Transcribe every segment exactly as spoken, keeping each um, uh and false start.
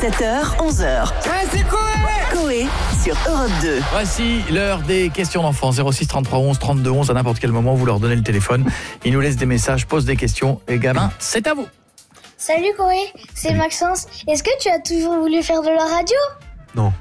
sept heures, onze heures. Ouais, c'est Coé Coé sur Europe deux. Voici l'heure des questions d'enfants. zéro six trente-trois onze trente-deux onze. À n'importe quel moment, vous leur donnez le téléphone. Ils nous laissent des messages, posent des questions. Et gamin, c'est à vous. Salut Coé, c'est Maxence. Est-ce que tu as toujours voulu faire de la radio? Non.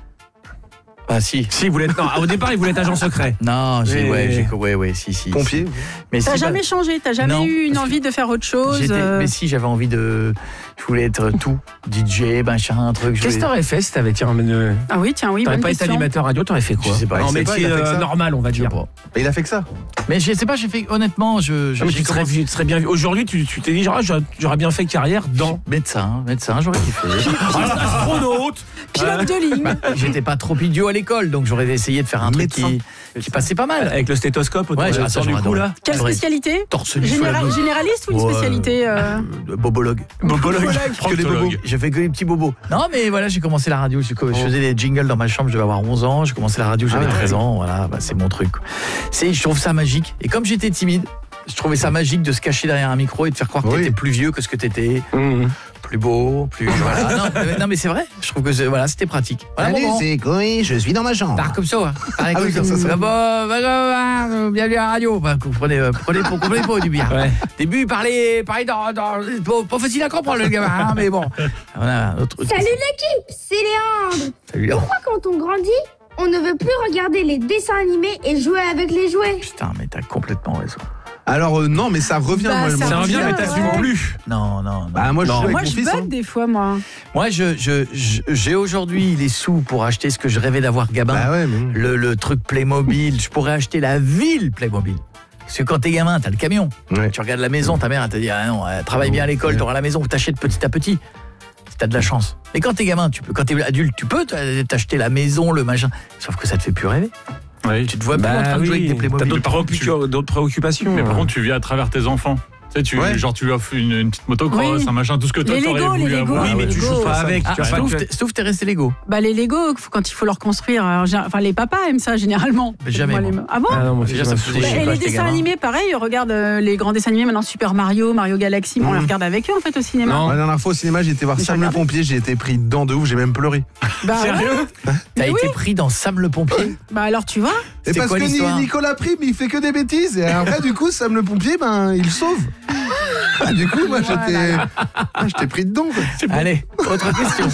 Ah si. Si, vous l'êtes. Non, au départ, il voulait être agent secret. Non, j'ai, Et- ouais, j'ai, ouais, ouais, si, si. Pompier. si. Mais T'as si, jamais bah, changé, t'as jamais non, eu une parce que envie de faire autre chose j'étais- euh, Mais si, j'avais envie de... Je voulais être tout. D J, machin, un truc. je Qu'est-ce que voulais- t'aurais fait si t'avais tiens, euh, Ah oui, tiens, oui, t'aurais bonne pas été question. animateur radio, t'aurais fait quoi? Je sais pas, En il sait métier pas, il a fait que euh, ça. normal, on va dire. Mais il a fait que ça. Mais je sais pas, j'ai fait... Honnêtement, je... je Non, mais j'ai tu, serais, commencé- tu serais bien vu. Aujourd'hui, tu tu t'es dit, genre, ah, j'aurais, j'aurais bien fait carrière dans. Médecin, médecin, j'aurais kiffé. Astronaute. Pilote de ligne. Bah, j'étais pas trop idiot à l'école, donc j'aurais essayé de faire un truc qui, qui passait pas mal. Avec le stéthoscope autour Ouais, de- ça, ça, autour du j'aurais cou, adoré. là. Quelle J'aurais- spécialité? Torse nu Général- sur la- Généraliste ou une Ouais, spécialité euh, euh, Bobologue. Bobologue. Que des bobos. J'ai fait que les petits bobos. Non, mais voilà, j'ai commencé la radio. Je, je faisais des jingles dans ma chambre, je devais avoir onze ans. J'ai commencé la radio, j'avais Ah ouais. treize ans. Voilà, bah, c'est mon truc. C'est, je trouve ça magique. Et comme j'étais timide, je trouvais ça magique de se cacher derrière un micro et de faire croire que Oui. t'étais plus vieux que ce que t'étais, Mmh. plus beau, plus. Voilà. Non, mais, non, mais c'est vrai. Je trouve que c'est- voilà, c'était pratique. Voilà, Salut, bon, bon. c'est Coé, je suis dans ma chambre. Part comme ça, hein. Pareil Ah oui, comme comme ça, ça. Ah bah, bah, bah, bah, bienvenue à la radio. Bah, vous prenez, euh, prenez, pour, prenez pas du bien. Ouais. Début, parlez, parlez dans, dans pas, pas facile à comprendre le gamin, hein, mais bon. On a un autre. Salut l'équipe, c'est Léandre. Salut, Léon. Pourquoi quand on grandit, on ne veut plus regarder les dessins animés et jouer avec les jouets? Putain, mais t'as complètement raison. Alors, euh, non, mais ça revient. Bah, moi, ça moi, Ça revient, mais ouais. t'assumes plus. Non, non, non. Bah, moi, je Non. joue avec Moi, mon je fils. bug hein. des fois, moi. Moi, je, je, je- j'ai aujourd'hui les sous pour acheter ce que je rêvais d'avoir gamin. Bah ouais, mais. Le, le truc Playmobil. Je pourrais acheter la ville Playmobil. Parce que quand t'es gamin, t'as le camion. Ouais. Tu regardes la maison, ta mère, elle te dit ah non, euh, travaille bien à l'école, t'auras la maison, t'achètes petit à petit. Si t'as de la chance. Mais quand t'es gamin, tu peux, quand t'es adulte, tu peux t'acheter la maison, le machin. Sauf que ça te fait plus rêver. Ouais. Tu te vois plus en train de jouer avec des Playmobil. T'as d'autres D'autres préoccupations. D'autres préoccupations. Mais par contre, tu vis à travers tes enfants. Tu sais, tu, Ouais. genre, tu lui offres une, une petite motocross, Oui. un machin, tout ce que toi, Les t'aurais Lego, voulu les Lego. avoir. Oui, mais tu Lego, joues pas ça. avec. Ah, Tu vas pas sauf, que- t'es- sauf t'es resté Lego. Bah les Lego, quand il faut leur construire, alors, gé- enfin les papas aiment ça généralement. Mais jamais, Moi, moi. les- Ah bon? Ah non, moi, Déjà, je ça me m'en faisait fous. chier. Et pas les acheté dessins gamin. animés, pareil, regarde euh, les grands dessins animés maintenant, Super Mario, Mario Galaxy, on Mmh. les regarde avec eux en fait au cinéma. Non. La dernière fois au cinéma, j'ai été voir Mais Sam t'as le regardé pompier, j'ai été pris dedans de ouf, j'ai même pleuré. Bah, ouais. Sérieux? T'as Mais été oui. pris dans Sam le pompier. Bah alors tu vois, Et C'était parce quoi que l'histoire Ni- Nicolas Prime, il fait que des bêtises. Et après, du coup, Sam le pompier, ben, il sauve. Ah, du coup, moi, j'étais, ah, j'étais pris dedans, quoi. Allez, autre question.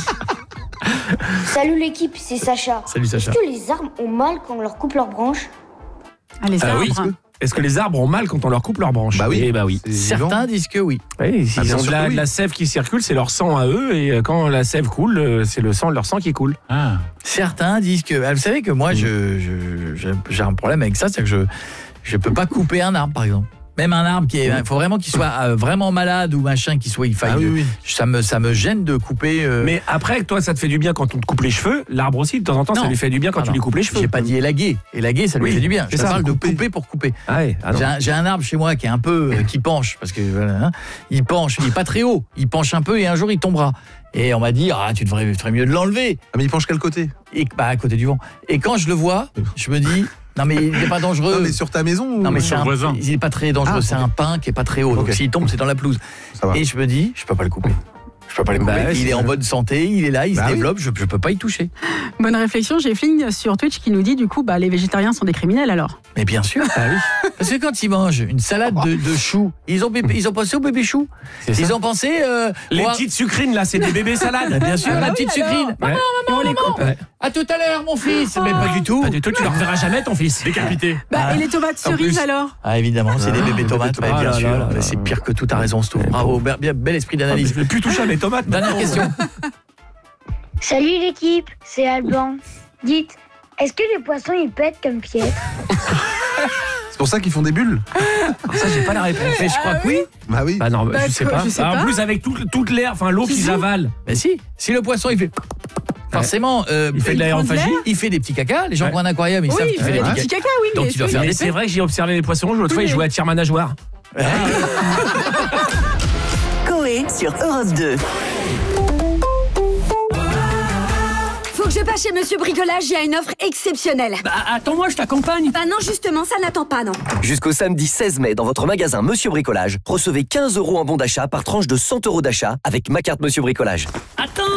Salut l'équipe, c'est Sacha. Salut Sacha. Est-ce que les arbres ont mal quand on leur coupe leurs branches? ah, les Ah oui. arbres. Est-ce que les arbres ont mal quand on leur coupe leurs branches? Bah oui. Eh bah oui. C'est Certains vivant. disent que oui. Oui, Ah, ils bien ont de sûr la, que oui. de la sève qui circule, c'est leur sang à eux, et euh, quand la sève coule, euh, c'est le sang, leur sang qui coule. Ah. Certains disent que... Ah, vous savez que moi, je, je- j'ai- j'ai un problème avec ça, c'est que je je peux pas couper un arbre, par exemple. Même un arbre qui est... Il faut vraiment qu'il soit euh, vraiment malade ou machin, qu'il soit... Il faille Ah oui, de- oui. Ça, me, ça me gêne de couper... euh, Mais après, toi, ça te fait du bien quand on te coupe les cheveux. L'arbre aussi, de temps en temps, ça Non. lui fait du bien quand Ah tu non. lui coupes les cheveux. J'ai pas dit élaguer. Élaguer, ça lui Oui, fait du bien. Je c'est ça, parle de couper. couper pour couper. Ah ouais, ah non. J'ai un, j'ai un arbre chez moi qui est un peu... euh, qui penche, parce que... voilà, hein, il penche, il est pas très haut. Il penche un peu et un jour, il tombera. Et on m'a dit, ah, tu devrais, tu ferais mieux de l'enlever. Ah, mais il penche quel côté? Et, bah, à côté du vent. Et quand je le vois, je me dis, non mais il n'est pas dangereux. Non, mais sur ta maison ou... Non, mais Sur c'est le un, voisin. il n'est pas très dangereux. Ah, c'est ok. un pin qui est pas très haut. Donc Ok. s'il tombe, c'est dans la pelouse. Ça va. Et je me dis, je peux pas le couper. Je peux pas le couper. Bah ouais, il c'est est en ça. bonne santé, il est là, il Bah se oui. développe. Je, je peux pas y toucher. Bonne réflexion, j'ai Fling sur Twitch qui nous dit du coup bah les végétariens sont des criminels alors. Mais bien sûr. Parce que quand ils mangent une salade de, de choux, ils ont, bébé- ils ont pensé au bébé chou. C'est ça. Ils ont pensé. euh, Les au- petites sucrines, là, c'est des bébés salades. Bah, bien sûr, Ah la oui, petite alors. sucrine. Ouais. Et on les coupe. Ouais. À tout à l'heure, mon fils. Mais pas du tout. Pas du tout, tu leur verras jamais ton fils. Décapité. Bah, et les tomates en cerises plus. alors? Ah évidemment, c'est des bébés tomates, tomates. ouais, bien Ah là sûr. là là Mais là. c'est pire que tout, t'as raison, Stouff. Bravo, bien, bien- bel esprit d'analyse. Je vais plus toucher à mes tomates. Dernière question. Salut l'équipe, c'est Alban. Dites, est-ce que les poissons ils pètent comme Pierre? C'est pour ça qu'ils font des bulles. Ça, j'ai pas la réponse. Mais je crois que oui. Bah oui. Bah non, bah, Bah, je sais quoi, pas. je sais Ah, pas. En plus, avec tout- toute l'air, enfin l'eau Si, qu'ils si. avalent. Mais si, si le poisson il fait forcément euh, Il fait de l'aérophagie. il fait des petits cacas, les gens Ouais. qui ont un aquarium, ils Oui, savent il qu'il fait fait des des petits petits caca, oui. Donc, mais il doit oui, faire Mais des c'est vrai que j'ai observé les poissons. L'autre fois, Oui. ils jouaient à tir manageoire. Coé sur Europe deux. Faut que je passe chez Monsieur Bricolage, il y a une offre exceptionnelle. Bah, attends-moi, je t'accompagne. Bah non, justement, ça n'attend pas, non. Jusqu'au samedi seize mai, dans votre magasin Monsieur Bricolage, recevez quinze euros en bon d'achat par tranche de cent euros d'achat avec ma carte Monsieur Bricolage. Attends